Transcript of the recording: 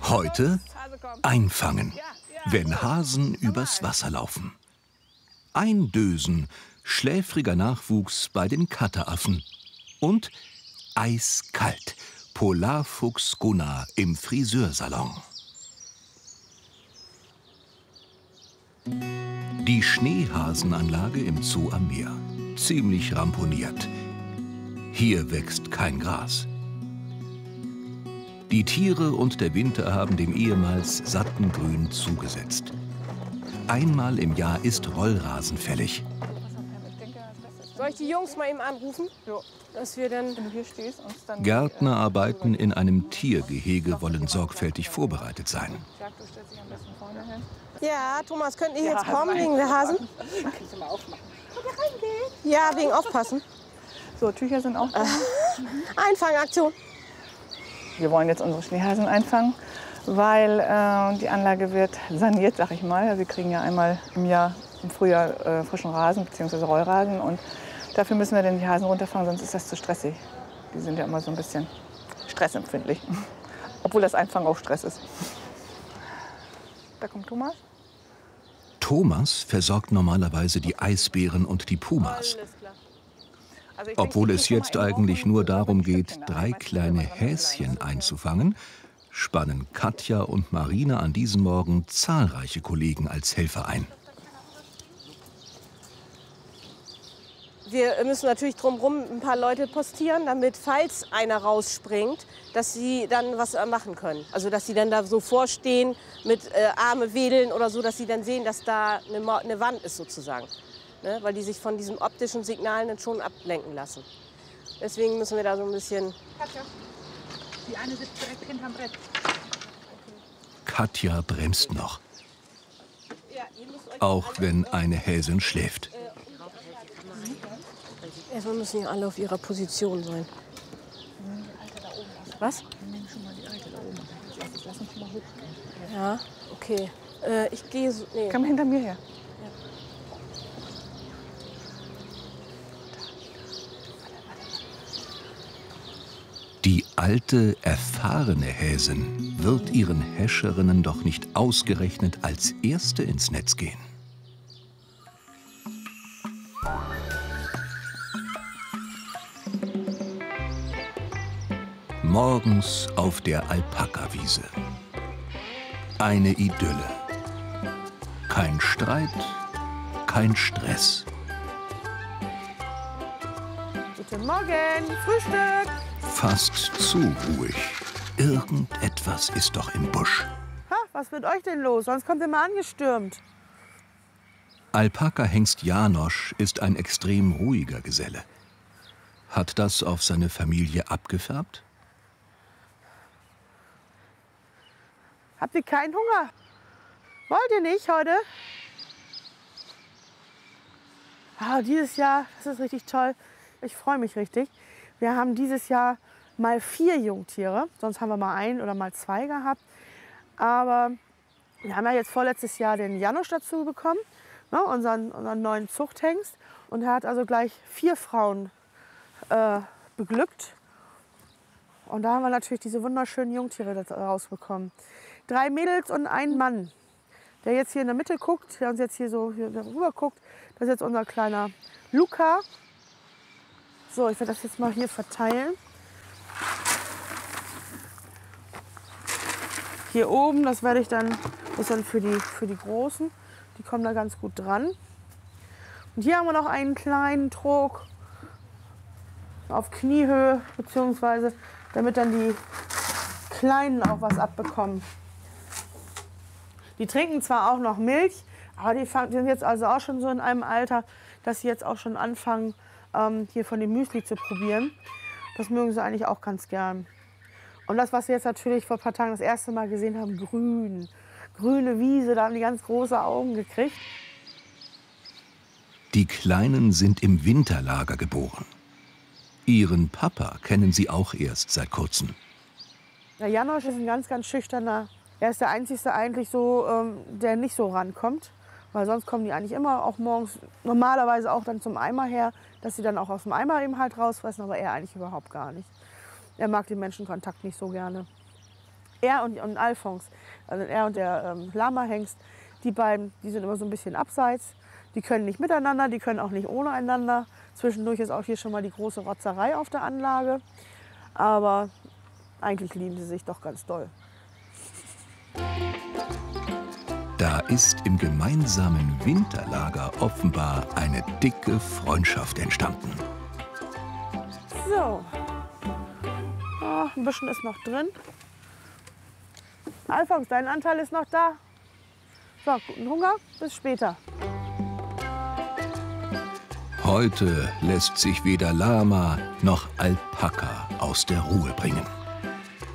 Heute einfangen, wenn Hasen übers Wasser laufen. Eindösen, schläfriger Nachwuchs bei den Katteraffen. Und eiskalt, Polarfuchs Gunnar im Friseursalon. Die Schneehasenanlage im Zoo am Meer. Ziemlich ramponiert. Hier wächst kein Gras. Die Tiere und der Winter haben dem ehemals satten Grün zugesetzt. Einmal im Jahr ist Rollrasen fällig. Soll ich die Jungs mal eben anrufen? Ja. Dass wir dann, wenn du hier stehst, uns dann Gärtnerarbeiten in einem Tiergehege wollen sorgfältig vorbereitet sein. Ja, Thomas, könnt ihr jetzt kommen wegen der Hasen? Kannst du mal aufmachen? Könnt ihr reingehen? Ja, wegen Aufpassen. So, Tücher sind auch da. Einfangaktion. Wir wollen jetzt unsere Schneehasen einfangen, weil die Anlage wird saniert, sag ich mal. Wir kriegen ja einmal im Jahr im Frühjahr frischen Rasen bzw. Rollrasen. Und dafür müssen wir dann die Hasen runterfangen, sonst ist das zu stressig. Die sind ja immer so ein bisschen stressempfindlich. Obwohl das Einfangen auch Stress ist. Da kommt Thomas. Thomas versorgt normalerweise die Eisbären und die Pumas. Obwohl es jetzt eigentlich nur darum geht, 3 kleine Häschen einzufangen, spannen Katja und Marina an diesem Morgen zahlreiche Kollegen als Helfer ein. Wir müssen natürlich drumherum ein paar Leute postieren, damit, falls einer rausspringt, dass sie dann was machen können. Also dass sie dann da so vorstehen mit Arme wedeln oder so, dass sie dann sehen, dass da eine Wand ist sozusagen. Ne? Weil die sich von diesen optischen Signalen dann schon ablenken lassen. Deswegen müssen wir da so ein bisschen... Katja, die eine sitzt direkt hinterm Brett. Katja bremst noch. Auch wenn eine Häsin schläft. Erstmal müssen hier alle auf ihrer Position sein. Was? Ja, okay. Ich gehe so... Nee. Komm hinter mir her. Die alte, erfahrene Häsin wird ihren Häscherinnen doch nicht ausgerechnet als Erste ins Netz gehen. Morgens auf der Alpakawiese. Eine Idylle. Kein Streit, kein Stress. Guten Morgen, Frühstück! Fast zu ruhig. Irgendetwas ist doch im Busch. Ha, was mit euch denn los? Sonst kommt ihr mal angestürmt. Alpaka-Hengst Janosch ist ein extrem ruhiger Geselle. Hat das auf seine Familie abgefärbt? Habt ihr keinen Hunger? Wollt ihr nicht heute? Ah, dieses Jahr, das ist richtig toll. Ich freue mich richtig. Wir haben dieses Jahr mal 4 Jungtiere. Sonst haben wir mal 1 oder mal 2 gehabt. Aber wir haben ja jetzt vorletztes Jahr den Janosch dazu bekommen, ne, unseren neuen Zuchthengst. Und er hat also gleich 4 Frauen beglückt. Und da haben wir natürlich diese wunderschönen Jungtiere rausbekommen. 3 Mädels und ein Mann, der jetzt hier in der Mitte guckt, der uns jetzt hier so rüber guckt. Das ist jetzt unser kleiner Luca. So, ich werde das jetzt mal hier verteilen. Hier oben, das werde ich dann, das ist dann für die Großen. Die kommen da ganz gut dran. Und hier haben wir noch einen kleinen Trog auf Kniehöhe, beziehungsweise damit dann die Kleinen auch was abbekommen. Die trinken zwar auch noch Milch, aber die sind jetzt also auch schon so in einem Alter, dass sie jetzt auch schon anfangen, hier von dem Müsli zu probieren. Das mögen sie eigentlich auch ganz gern. Und das, was wir jetzt natürlich vor ein paar Tagen das erste Mal gesehen haben, grün. Grüne Wiese, da haben die ganz große Augen gekriegt. Die Kleinen sind im Winterlager geboren. Ihren Papa kennen sie auch erst seit kurzem. Der Janosch ist ein ganz, ganz schüchterner. Er ist der Einzige eigentlich so, der nicht so rankommt. Weil sonst kommen die eigentlich immer auch morgens, normalerweise auch dann zum Eimer her, dass sie dann auch aus dem Eimer eben halt rausfressen, aber er eigentlich überhaupt gar nicht. Er mag den Menschenkontakt nicht so gerne. Er und Alfons, also er und der Lama-Hengst, die beiden, die sind immer so ein bisschen abseits. Die können nicht miteinander, die können auch nicht ohne einander. Zwischendurch ist auch hier schon mal die große Rotzerei auf der Anlage. Aber eigentlich lieben sie sich doch ganz doll. Da ist im gemeinsamen Winterlager offenbar eine dicke Freundschaft entstanden. So, ein bisschen ist noch drin. Alfons, dein Anteil ist noch da. So, guten Hunger, bis später. Heute lässt sich weder Lama noch Alpaka aus der Ruhe bringen.